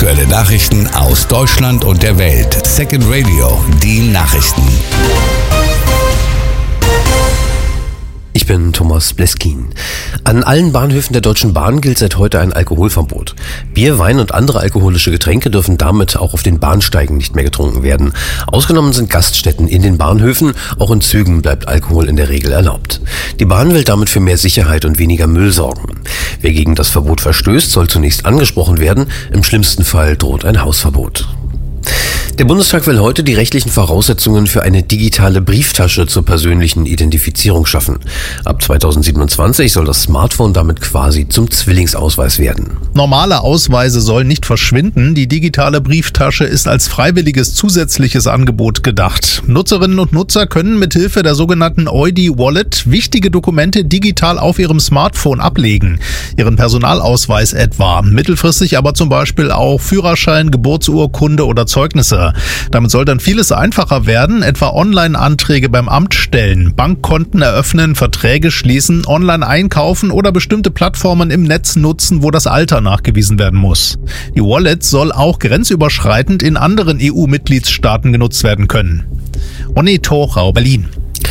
Aktuelle Nachrichten aus Deutschland und der Welt. Second Radio, die Nachrichten. Ich bin Thomas Bleskin. An allen Bahnhöfen der Deutschen Bahn gilt seit heute ein Alkoholverbot. Bier, Wein und andere alkoholische Getränke dürfen damit auch auf den Bahnsteigen nicht mehr getrunken werden. Ausgenommen sind Gaststätten in den Bahnhöfen. Auch in Zügen bleibt Alkohol in der Regel erlaubt. Die Bahn will damit für mehr Sicherheit und weniger Müll sorgen. Wer gegen das Verbot verstößt, soll zunächst angesprochen werden. Im schlimmsten Fall droht ein Hausverbot. Der Bundestag will heute die rechtlichen Voraussetzungen für eine digitale Brieftasche zur persönlichen Identifizierung schaffen. Ab 2027 soll das Smartphone damit quasi zum Zwillingsausweis werden. Normale Ausweise sollen nicht verschwinden. Die digitale Brieftasche ist als freiwilliges zusätzliches Angebot gedacht. Nutzerinnen und Nutzer können mithilfe der sogenannten Eudi-Wallet wichtige Dokumente digital auf ihrem Smartphone ablegen. Ihren Personalausweis etwa. Mittelfristig aber zum Beispiel auch Führerschein, Geburtsurkunde oder Zeugnisse. Damit soll dann vieles einfacher werden, etwa Online-Anträge beim Amt stellen, Bankkonten eröffnen, Verträge schließen, online einkaufen oder bestimmte Plattformen im Netz nutzen, wo das Alter nachgewiesen werden muss. Die Wallet soll auch grenzüberschreitend in anderen EU-Mitgliedstaaten genutzt werden können. Ronny Thorau, Berlin.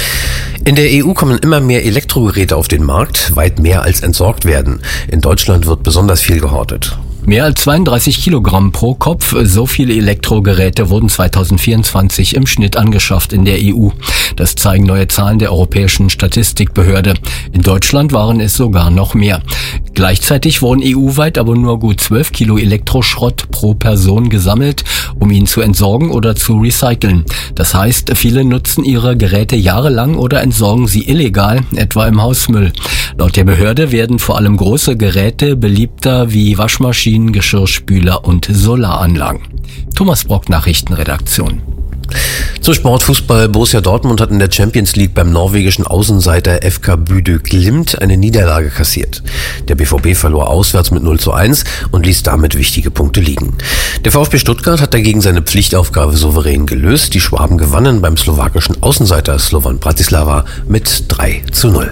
In der EU kommen immer mehr Elektrogeräte auf den Markt, weit mehr als entsorgt werden. In Deutschland wird besonders viel gehortet. Mehr als 32 Kilogramm pro Kopf, so viele Elektrogeräte wurden 2024 im Schnitt angeschafft in der EU. Das zeigen neue Zahlen der Europäischen Statistikbehörde. In Deutschland waren es sogar noch mehr. Gleichzeitig wurden EU-weit aber nur gut 12 Kilo Elektroschrott pro Person gesammelt, um ihn zu entsorgen oder zu recyceln. Das heißt, viele nutzen ihre Geräte jahrelang oder entsorgen sie illegal, etwa im Hausmüll. Laut der Behörde werden vor allem große Geräte beliebter wie Waschmaschinen, Geschirrspüler und Solaranlagen. Thomas Brock, Nachrichtenredaktion. Zum Sportfußball. Borussia Dortmund hat in der Champions League beim norwegischen Außenseiter FK Bodø Glimt eine Niederlage kassiert. Der BVB verlor auswärts mit 0:1 und ließ damit wichtige Punkte liegen. Der VfB Stuttgart hat dagegen seine Pflichtaufgabe souverän gelöst. Die Schwaben gewannen beim slowakischen Außenseiter Slovan Bratislava mit 3:0.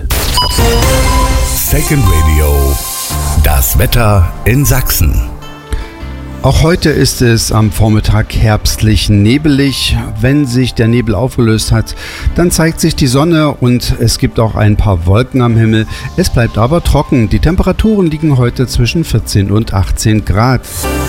Second Radio, das Wetter in Sachsen. Auch heute ist es am Vormittag herbstlich nebelig. Wenn sich der Nebel aufgelöst hat, dann zeigt sich die Sonne und es gibt auch ein paar Wolken am Himmel. Es bleibt aber trocken. Die Temperaturen liegen heute zwischen 14 und 18 Grad.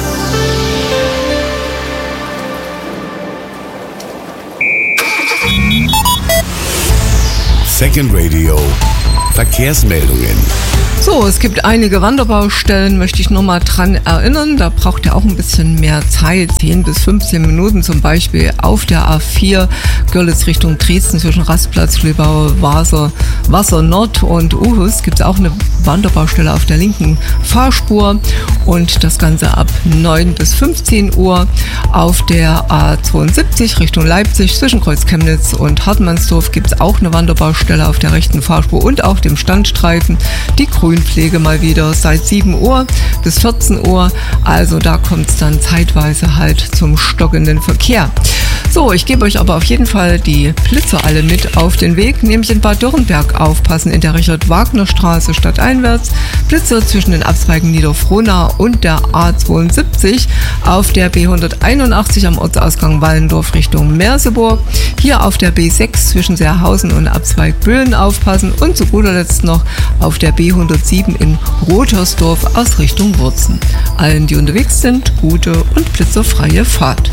Second Radio, Verkehrsmeldungen. So, es gibt einige Wanderbaustellen, möchte ich nochmal dran erinnern. Da braucht ihr auch ein bisschen mehr Zeit, 10 bis 15 Minuten zum Beispiel auf der A4 Görlitz Richtung Dresden zwischen Rastplatz, Schlübau, Wasser Nord und Uhus gibt es auch eine Wanderbaustelle auf der linken Fahrspur und das Ganze ab 9 bis 15 Uhr auf der A72 Richtung Leipzig zwischen Kreuz Chemnitz und Hartmannsdorf gibt es auch eine Wanderbaustelle auf der rechten Fahrspur und auch dem Standstreifen. Die Grünpflege mal wieder seit 7 Uhr bis 14 Uhr. Also da kommt es dann zeitweise halt zum stockenden Verkehr. So, ich gebe euch aber auf jeden Fall die Blitzer alle mit auf den Weg, nämlich in Bad Dürrenberg aufpassen in der Richard-Wagner-Straße stadteinwärts, Blitzer zwischen den Abzweigen Niederfrohnau und der A72 auf der B181 am Ortsausgang Wallendorf Richtung Merseburg, hier auf der B6 zwischen Seerhausen und Abzweig Böhlen aufpassen und zu guter Letzt noch auf der B107 in Rotersdorf aus Richtung Wurzen. Allen, die unterwegs sind, gute und blitzerfreie Fahrt.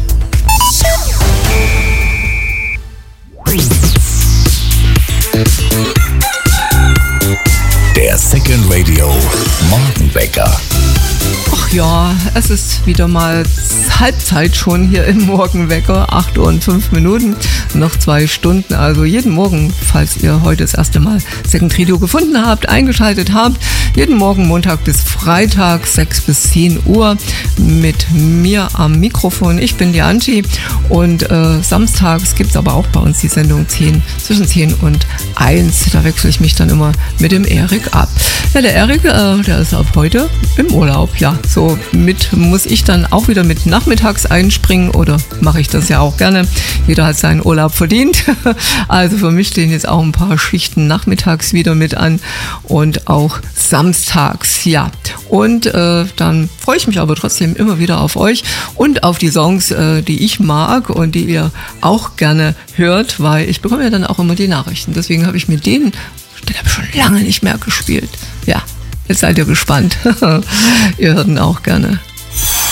Der Second Radio Morgenwecker. Ach ja, es ist wieder mal Halbzeit schon hier im Morgenwecker, 8 Uhr und 5 Minuten, noch 2 Stunden. Also jeden Morgen, falls ihr heute das erste Mal Second Radio gefunden habt, eingeschaltet habt, jeden Morgen Montag bis Freitag 6 bis 10 Uhr mit mir am Mikrofon. Ich bin die Angie und samstags gibt es aber auch bei uns die Sendung zwischen 10 und 1. Da wechsle ich mich dann immer mit dem Erik ab. Ja, der Erik, der ist ab heute im Urlaub. Ja, so so muss ich dann auch wieder mit nachmittags einspringen oder mache ich das ja auch gerne. Jeder hat seinen Urlaub verdient. Also für mich stehen jetzt auch ein paar Schichten nachmittags wieder mit an und auch samstags, ja. Und dann freue ich mich aber trotzdem immer wieder auf euch und auf die Songs, die ich mag und die ihr auch gerne hört, weil ich bekomme ja dann auch immer die Nachrichten. Deswegen habe ich mit den habe ich schon lange nicht mehr gespielt. Ja, jetzt seid ihr gespannt. Ihr hört ihn auch gerne.